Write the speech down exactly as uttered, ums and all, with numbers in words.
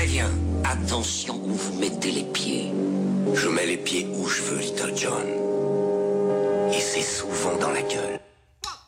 préviens, attention où vous mettez les pieds. Je mets les pieds où je veux, Little John. Et c'est souvent dans la gueule.